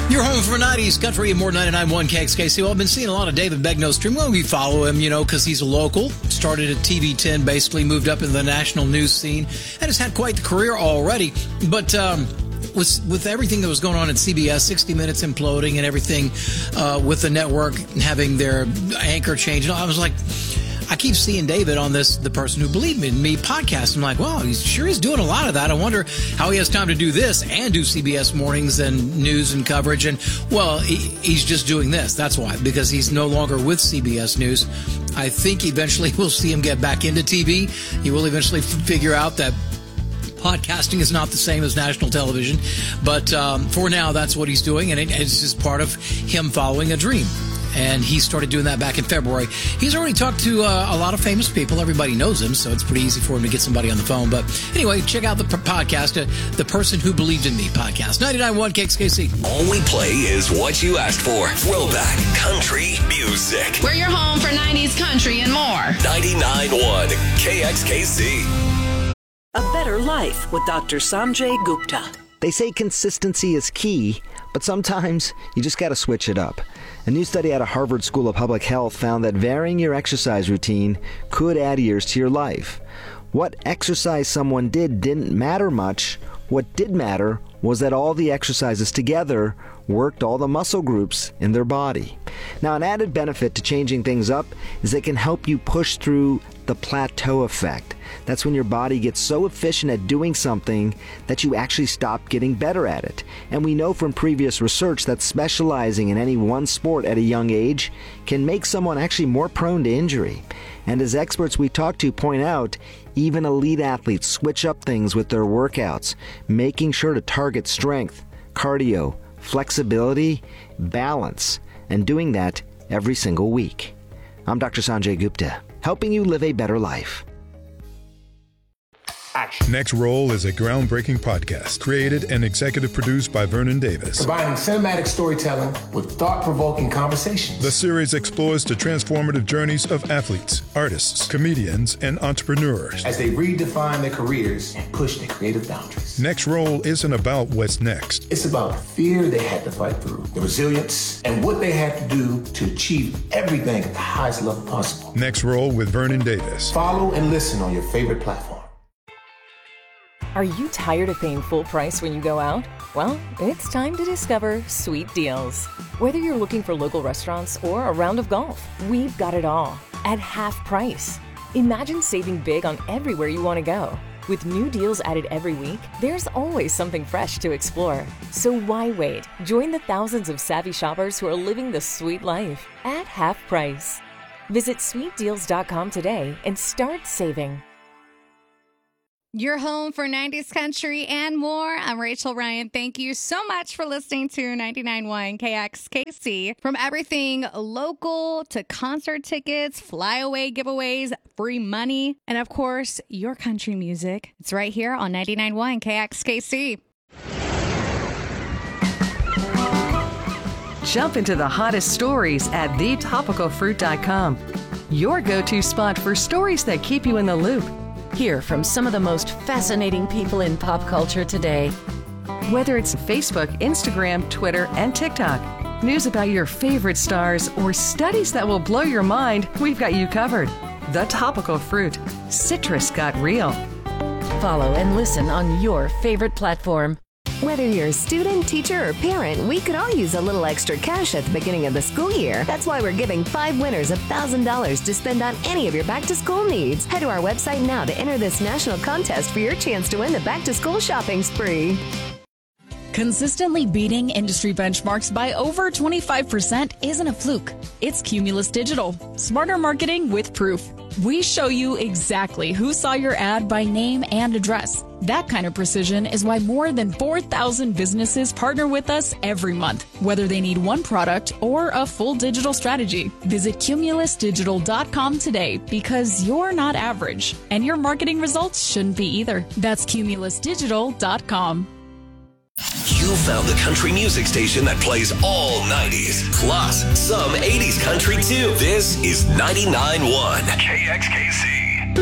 Your home for 90s country and more 99.1 KXKC. Well, I've been seeing a lot of David Begnaud stream. Well, we follow him, because he's a local. Started at TV10, basically moved up into the national news scene, and has had quite the career already. But with everything that was going on at CBS, 60 Minutes imploding and everything with the network having their anchor change, I was like, I keep seeing David on The Person Who Believed in Me podcast. I'm like, wow, he's doing a lot of that. I wonder how he has time to do this and do CBS mornings and news and coverage. And, well, he's just doing this. That's why, because he's no longer with CBS News. I think eventually we'll see him get back into TV. He will eventually figure out that podcasting is not the same as national television. But for now, that's what he's doing. And it's just part of him following a dream. And he started doing that back in February. He's already talked to a lot of famous people. Everybody knows him, so it's pretty easy for him to get somebody on the phone. But anyway, check out the podcast, The Person Who Believed in Me podcast. 99.1 KXKC. All we play is what you asked for. Throwback country music. We're your home for 90s country and more. 99.1 KXKC. A Better Life with Dr. Sanjay Gupta. They say consistency is key, but sometimes you just got to switch it up. A new study out of Harvard School of Public Health found that varying your exercise routine could add years to your life. What exercise someone did didn't matter much. What did matter was that all the exercises together worked all the muscle groups in their body. Now, an added benefit to changing things up is they can help you push through the plateau effect. That's when your body gets so efficient at doing something that you actually stop getting better at it. And we know from previous research that specializing in any one sport at a young age can make someone actually more prone to injury. And as experts we talk to point out, even elite athletes switch up things with their workouts, making sure to target strength, cardio, flexibility, balance, and doing that every single week. I'm Dr. Sanjay Gupta, helping you live a better life. Action. Next Roll is a groundbreaking podcast created and executive produced by Vernon Davis. Combining cinematic storytelling with thought-provoking conversations. The series explores the transformative journeys of athletes, artists, comedians, and entrepreneurs as they redefine their careers and push their creative boundaries. Next Roll isn't about what's next. It's about the fear they had to fight through, the resilience, and what they had to do to achieve everything at the highest level possible. Next Roll with Vernon Davis. Follow and listen on your favorite platform. Are you tired of paying full price when you go out? Well, it's time to discover Sweet Deals. Whether you're looking for local restaurants or a round of golf, we've got it all at half price. Imagine saving big on everywhere you want to go. With new deals added every week, there's always something fresh to explore. So why wait? Join the thousands of savvy shoppers who are living the sweet life at half price. Visit sweetdeals.com today and start saving. Your home for 90s country and more. I'm Rachel Ryan. Thank you so much for listening to 99.1 KXKC. From everything local to concert tickets, flyaway giveaways, free money, and of course, your country music. It's right here on 99.1 KXKC. Jump into the hottest stories at thetopicalfruit.com. Your go-to spot for stories that keep you in the loop. Hear from some of the most fascinating people in pop culture today. Whether it's Facebook, Instagram, Twitter, and TikTok, news about your favorite stars, or studies that will blow your mind, we've got you covered. The Topical Fruit. Citrus got real. Follow and listen on your favorite platform. Whether you're a student, teacher, or parent, we could all use a little extra cash at the beginning of the school year. That's why we're giving 5 winners $1,000 to spend on any of your back-to-school needs. Head to our website now to enter this national contest for your chance to win the back-to-school shopping spree. Consistently beating industry benchmarks by over 25% isn't a fluke. It's Cumulus Digital. Smarter marketing with proof. We show you exactly who saw your ad by name and address. That kind of precision is why more than 4,000 businesses partner with us every month, whether they need one product or a full digital strategy. Visit cumulusdigital.com today because you're not average, and your marketing results shouldn't be either. That's cumulusdigital.com. You found the country music station that plays all 90s, plus some 80s country too. This is 99.1 KXKC.